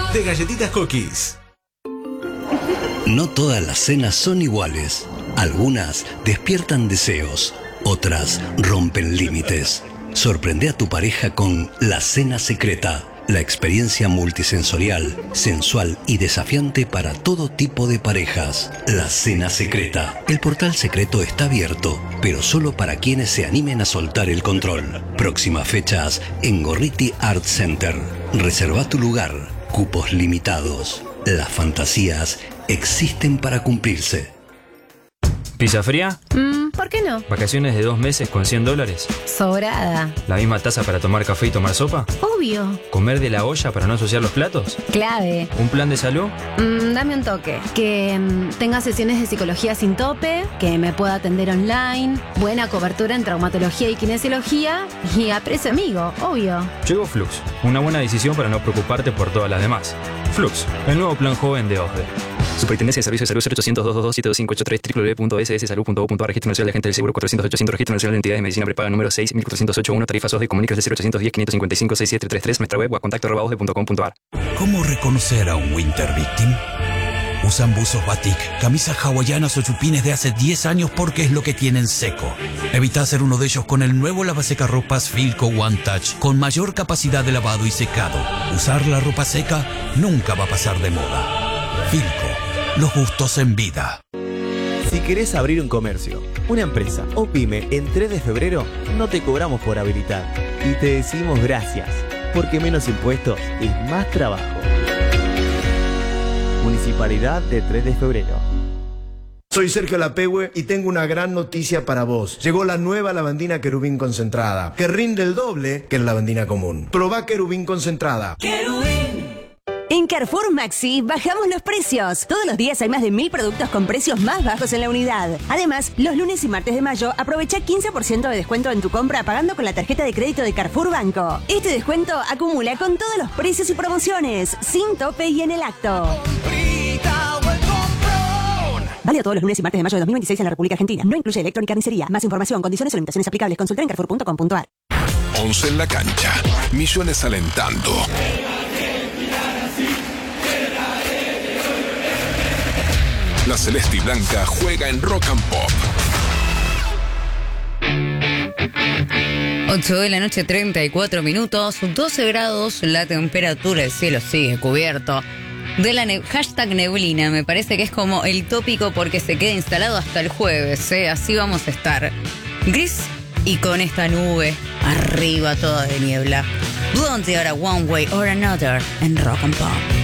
de Galletitas Cookies. No todas las cenas son iguales. Algunas despiertan deseos, otras rompen límites. Sorprende a tu pareja con La Cena Secreta, la experiencia multisensorial, sensual y desafiante para todo tipo de parejas. La Cena Secreta. El portal secreto está abierto, pero solo para quienes se animen a soltar el control. Próximas fechas en Gorriti Art Center. Reserva tu lugar. Cupos limitados. Las fantasías existen para cumplirse. ¿Pizza fría? ¿Por qué no? ¿Vacaciones de 2 meses con $100? Sobrada. ¿La misma taza para tomar café y tomar sopa? Obvio. ¿Comer de la olla para no ensuciar los platos? Clave. ¿Un plan de salud? Dame un toque. Que tenga sesiones de psicología sin tope, que me pueda atender online, buena cobertura en traumatología y kinesiología y a precio amigo, obvio. Llegó Flux, una buena decisión para no preocuparte por todas las demás. Flux, el nuevo plan joven de OSDE. Superintendencia de Servicios de Salud 0800-222-7583 www.sssalud.gov.ar. Registro Nacional de Agentes del Seguro 400-800. Registro Nacional de Entidades de Medicina Prepaga número 6.408.1. Tarifas OSDE. Comuníquese 0810-555-6733. Nuestra web o a contacto@osde.com.ar. ¿Cómo reconocer a un Winter Victim? Usan buzos batik, camisas hawaianas o chupines de hace 10 años porque es lo que tienen seco. Evita ser uno de ellos con el nuevo lavasecarropas Filco One Touch con mayor capacidad de lavado y secado. Usar la ropa seca nunca va a pasar de moda. Filco, los gustos en vida. Si querés abrir un comercio, una empresa o pyme en 3 de febrero, no te cobramos por habilitar. Y te decimos gracias, porque menos impuestos es más trabajo. Municipalidad de 3 de febrero. Soy Sergio Lapehue y tengo una gran noticia para vos. Llegó la nueva lavandina Querubín concentrada, que rinde el doble que la lavandina común. Probá Querubín concentrada. En Carrefour Maxi bajamos los precios. Todos los días hay más de 1000 productos con precios más bajos en la unidad. Además, los lunes y martes de mayo aprovecha 15% de descuento en tu compra pagando con la tarjeta de crédito de Carrefour Banco. Este descuento acumula con todos los precios y promociones, sin tope y en el acto. Válido todos los lunes y martes de mayo de 2026 en la República Argentina. No incluye electrónica ni carnicería. Más información, condiciones o limitaciones aplicables. Consultar en carrefour.com.ar. 11 en la cancha. Millones alentando. La Celeste y Blanca juega en Rock and Pop. 8 de la noche, 34 minutos, 12 grados, la temperatura, el cielo sigue cubierto de la hashtag neblina. Me parece que es como el tópico porque se queda instalado hasta el jueves, ¿eh? Así vamos a estar. Gris y con esta nube arriba toda de niebla. Blondie ahora One Way or Another en Rock and Pop.